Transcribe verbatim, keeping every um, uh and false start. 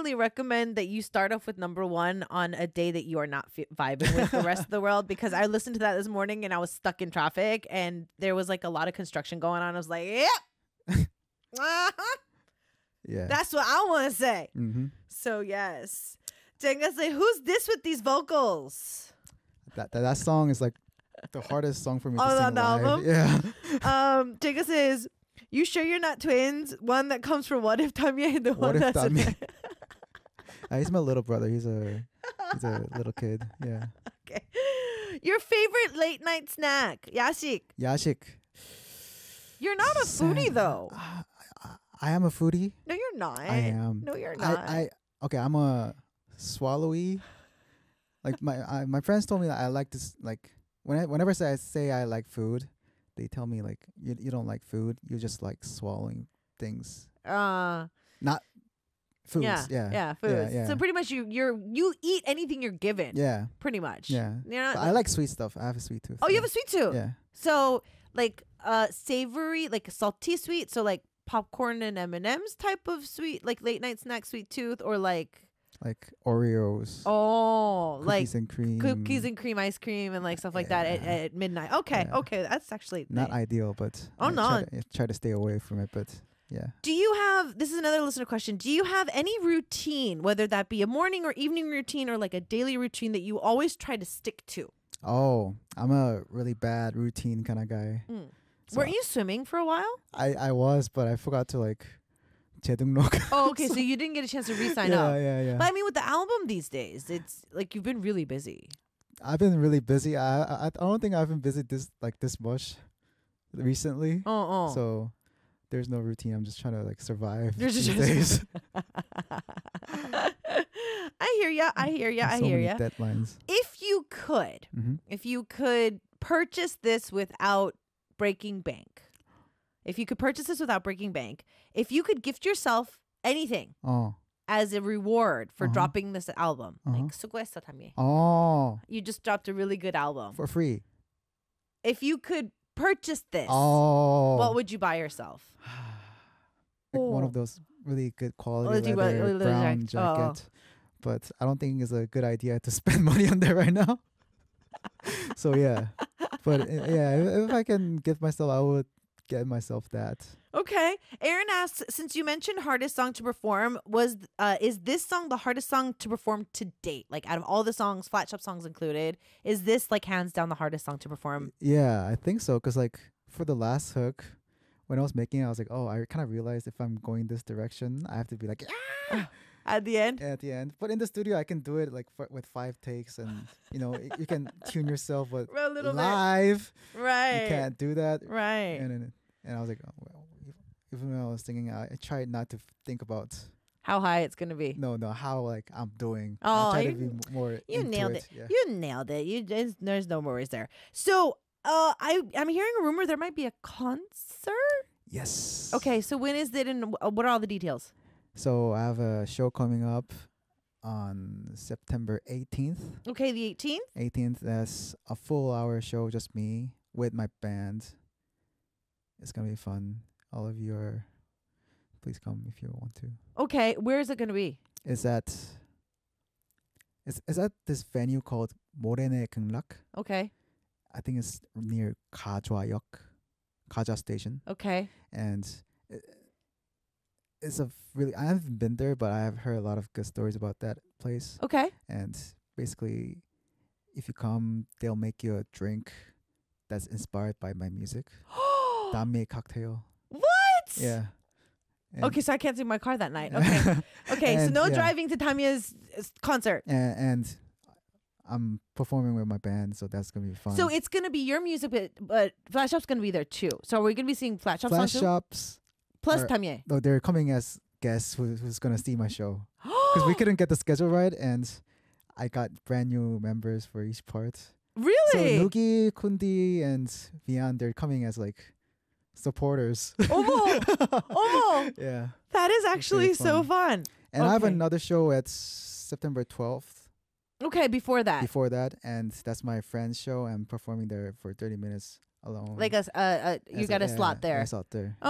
definitely recommend that you start off with number one on a day that you are not f- vibing with the rest of the world, because I listened to that this morning and I was stuck in traffic and there was like a lot of construction going on. I was like, yep. uh-huh. Yeah. That's what I want to say. Mm-hmm. So, yes. Jenga say, who's this with these vocals? That, that that song is like the hardest song for me Oh, to sing on the live. album? Yeah. Um, Jenga says, you sure you're not twins? One that comes from What If Tamie and the What one if that's Tamie? uh, he's my little brother. He's a he's a little kid. Yeah. Okay. Your favorite late night snack? Yashik. Yashik. You're not a foodie Sad. though. Uh, I, I am a foodie. No, you're not. I am. No, you're not. I, I okay. I'm a swallowy. Like my I, my friends told me that I like this. Like when I, whenever I say, I say I like food, they tell me like you you don't like food. You just like swallowing things, uh not foods. yeah, Yeah. yeah, foods. Yeah, yeah. So pretty much you you're you eat anything you're given. Yeah. Pretty much. Yeah. You're not, But I like sweet stuff. I have a sweet tooth. Oh, you yeah. have a sweet tooth. Yeah. So like uh savory, like salty sweet. So like popcorn and M and M's type of sweet, like late night snack sweet tooth, or like Like Oreos. oh like cookies and cream. cookies and cream ice cream and like stuff like that at, Yeah. at midnight. Okay, Yeah. okay, that's actually Not nice. ideal, but Oh, I no. Try to, I try to stay away from it, but yeah. Do you have, this is another listener question, do you have any routine, whether that be a morning or evening routine or like a daily routine that you always try to stick to? Oh, I'm a really bad routine kind of guy. Mm. So Weren't you swimming for a while? I, I was, but I forgot to like 재등록. Oh, okay, so you didn't get a chance to re-sign yeah, up. yeah, yeah. But I mean, with the album these days, it's like you've been really busy. I've been really busy. I, I I don't think I've been busy this like this much recently. Oh, oh. So there's no routine. I'm just trying to like survive You're just these trying to days. I hear ya. I hear ya. I so hear many ya. deadlines. If you could, Mm-hmm. if you could purchase this without breaking bank, if you could purchase this without breaking bank, if you could gift yourself anything Oh, as a reward for Uh-huh. dropping this album, Uh-huh. like 수고했어 담예. oh, You just dropped a really good album. for free. If you could purchase this, Oh, what would you buy yourself? like one Oh. of those really good quality Oh, do you buy- leather oh, leather brown jacket. Oh. jacket. But I don't think it's a good idea to spend money on that right now. So yeah, but uh, yeah, if, if I can give myself, I would get myself that. Okay. Aaron asks, since you mentioned hardest song to perform, was uh, is this song the hardest song to perform to date? Like out of all the songs, Flat Shop songs included, is this like hands down the hardest song to perform? Yeah, I think so. Cause like for the last hook, when I was making it, I was like, oh, I kind of realized if I'm going this direction, I have to be like, yeah, At the end? at the end. But in the studio, I can do it like f- with five takes, and you know, y- you can tune yourself. But A little bit. live, Right. you can't do that. Right. And then, and I was like, oh, well, even when I was singing, I, I tried not to f- think about How high it's gonna be. no, no, how like I'm doing. Oh, I try to you- be m- more. You into nailed it. it. Yeah. You nailed it. You there's, there's no worries there. So uh I I'm hearing a rumor there might be a concert. Yes. Okay, so when is it and uh, what are all the details? So I have a show coming up on September eighteenth. Okay, the eighteenth. eighteenth, that's a full hour show, just me with my band. It's gonna be fun. All of you are, please come if you want to. Okay, where is it gonna be? Is that? Is is at this venue called 모래내 극락? Okay. I think it's near 가좌역, 가좌 station, Okay. and it, it's a really. I haven't been there, but I have heard a lot of good stories about that place. Okay. And basically, if you come, they'll make you a drink that's inspired by my music. Dame cocktail. What? Yeah. And- Okay, so I can't take my car that night. Okay. Okay, so And, no yeah. driving to Tamia's uh, concert. And, and I'm performing with my band, so that's gonna be fun. So it's gonna be your music, but but Flash Shop's gonna be there too. So are we gonna be seeing Flash Shop Flash songs too? Shops. Plus are- Tamie. No, they're coming as guests who, who's gonna see my show. Because we couldn't get the schedule right, and I got brand new members for each part. Really? So Nugi, Kundi, and Vian, they're coming as like supporters. Omo, omo. Yeah. That is really actually so fun. And I have Okay. another show at September twelfth Okay, before that, before that, and that's my friend's show. I'm performing there for thirty minutes alone. like a, s- uh, uh, you As got a yeah, slot there. A slot there.